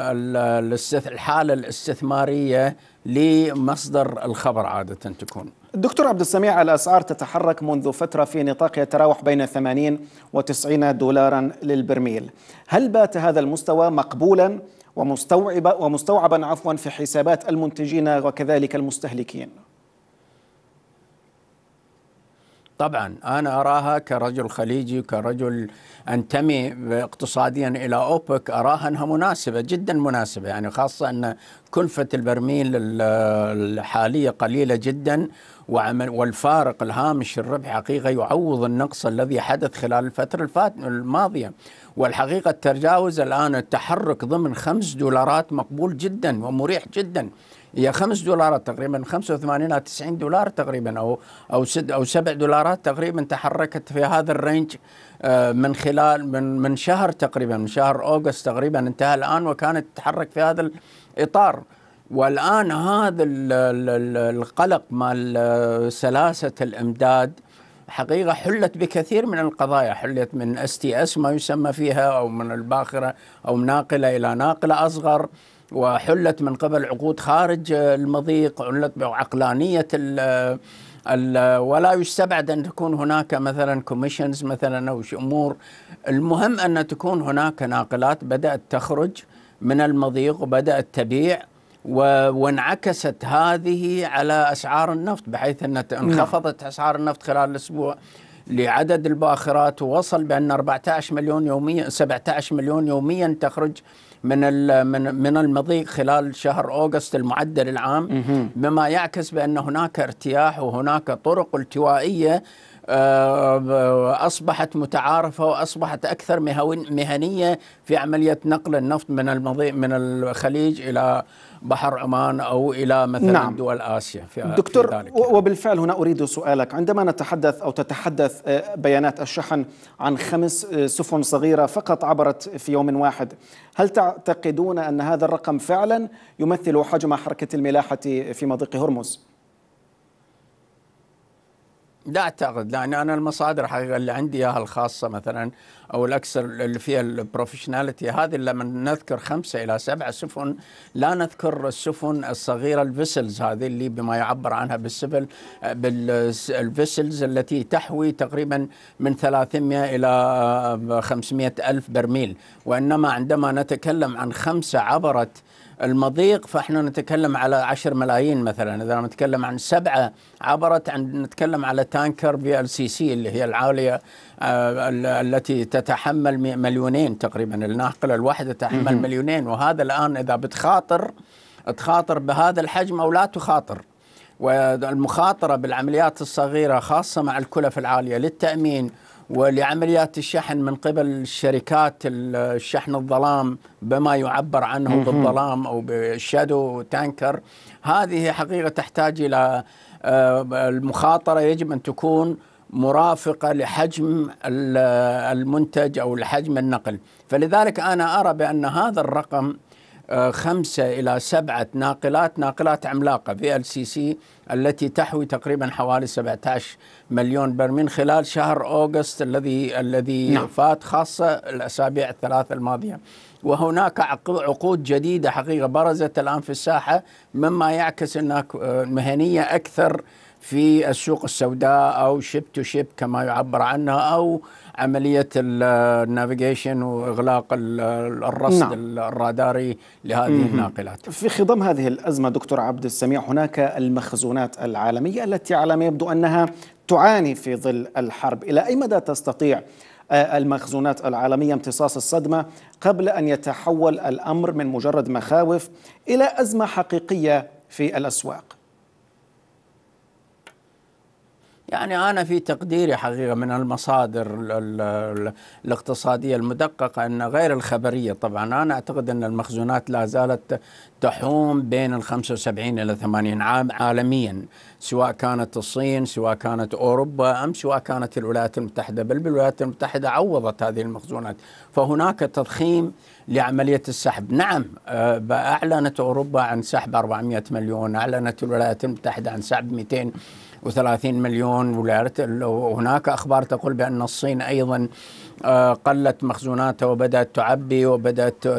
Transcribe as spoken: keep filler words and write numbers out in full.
الحالة الاستثمارية لمصدر الخبر عادة تكون. دكتور عبد السميع، الأسعار تتحرك منذ فترة في نطاق يتراوح بين ثمانين وتسعين دولارا للبرميل. هل بات هذا المستوى مقبولا ومستوعبا ومستوعبا عفوا في حسابات المنتجين وكذلك المستهلكين؟ طبعا أنا أراها كرجل خليجي وكرجل أنتمي اقتصاديا إلى أوبك، أراها أنها مناسبة جدا مناسبة، يعني خاصة أن كلفة البرميل الحالية قليلة جدا، والفارق الهامش الربح حقيقة يعوض النقص الذي حدث خلال الفترة الماضية. والحقيقة التجاوز الآن التحرك ضمن خمس دولارات مقبول جدا ومريح جدا. هي خمس دولارات تقريبا، خمسة وثمانين إلى تسعين دولار تقريبا، أو أو سد أو سبع دولارات تقريبا، تحركت في هذا الرينج من خلال من من شهر تقريبا، من شهر أغسطس تقريبا انتهى الآن، وكانت تتحرك في هذا الإطار. والآن هذا القلق مال سلاسة الإمداد حقيقة حلت بكثير من القضايا، حلت من اس تي اس ما يسمى فيها، أو من الباخرة أو ناقلة إلى ناقلة أصغر، وحلت من قبل عقود خارج المضيق، حلت بعقلانية ال ال ولا يستبعد أن تكون هناك مثلا كوميشنز مثلا أو أمور. المهم أن تكون هناك ناقلات بدأت تخرج من المضيق وبدأت تبيع، وانعكست هذه على أسعار النفط، بحيث أن انخفضت أسعار النفط خلال الأسبوع لعدد الباخرات، ووصل بأن أربعة عشر مليون يوميا، سبعة عشر مليون يوميا تخرج من من من المضيق خلال شهر أغسطس المعدل العام، بما يعكس بأن هناك ارتياح وهناك طرق التوائية أصبحت متعارفة وأصبحت أكثر مهنية في عملية نقل النفط من المضيق من الخليج إلى بحر عمان أو إلى مثلا نعم. دول آسيا في دكتور في ذلك. وبالفعل هنا أريد سؤالك، عندما نتحدث أو تتحدث بيانات الشحن عن خمس سفن صغيرة فقط عبرت في يوم واحد، هل تعتقدون أن هذا الرقم فعلا يمثل حجم حركة الملاحة في مضيق هرمز؟ لا أعتقد، لأن أنا المصادر حقيقة اللي عندي إياها الخاصة مثلا أو الأكثر اللي فيها البروفيشناليتي هذه، لما نذكر خمسة إلى سبع سفن لا نذكر السفن الصغيرة الفيسلز هذه اللي بما يعبر عنها بالسفل بالفيسلز التي تحوي تقريبا من ثلاثمئة إلى خمسمئة ألف برميل. وإنما عندما نتكلم عن خمسة عبرت المضيق فإحنا نتكلم على عشر ملايين مثلا. إذا نتكلم عن سبعة عبرت عن نتكلم على تانكر في ال سي سي اللي هي العالية آه التي تتحمل مليونين تقريبا، الناقلة الواحدة تتحمل مليونين. وهذا الآن إذا بتخاطر تخاطر بهذا الحجم أو لا تخاطر، والمخاطرة بالعمليات الصغيرة خاصة مع الكلف العالية للتأمين ولعمليات الشحن من قبل الشركات الشحن الظلام بما يعبر عنه بالظلام أو بالشادو تانكر، هذه حقيقة تحتاج إلى المخاطرة يجب أن تكون مرافقة لحجم المنتج أو لحجم النقل. فلذلك أنا أرى بأن هذا الرقم خمسة إلى سبعة ناقلات ناقلات عملاقة في ال سي سي التي تحوي تقريبا حوالي سبعة عشر مليون برميل خلال شهر أغسطس الذي الذي نعم. فات، خاصة الأسابيع الثلاث الماضية. وهناك عقود جديدة حقيقة برزت الآن في الساحة، مما يعكس أنها مهنية أكثر في السوق السوداء أو شيب تو شيب كما يعبر عنها، أو عملية النافيجيشن وإغلاق الرصد نعم. الراداري لهذه مم. الناقلات. في خضم هذه الأزمة دكتور عبد السميع هناك المخزونات العالمية التي على ما يبدو أنها تعاني في ظل الحرب. إلى أي مدى تستطيع المخزونات العالمية امتصاص الصدمة قبل أن يتحول الأمر من مجرد مخاوف إلى أزمة حقيقية في الأسواق؟ يعني أنا في تقديري حقيقة من المصادر الاقتصادية المدققة أن غير الخبرية طبعا، أنا أعتقد أن المخزونات لا زالت تحوم بين الخمسة وسبعين إلى ثمانين عام عالميا، سواء كانت الصين سواء كانت أوروبا أم سواء كانت الولايات المتحدة، بل بالولايات المتحدة عوضت هذه المخزونات. فهناك تضخيم لعملية السحب. نعم أعلنت أوروبا عن سحب أربعمئة مليون، أعلنت الولايات المتحدة عن سحب مئتين وثلاثين مليون، وهناك أخبار تقول بأن الصين أيضا قلت مخزوناتها وبدأت تعبي وبدأت